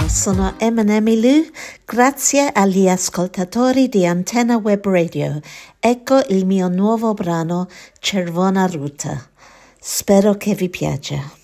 sono Eminem Lu, grazie agli ascoltatori di Antenna Web Radio. Ecco il mio nuovo brano Cervona Ruta. Spero che vi piaccia.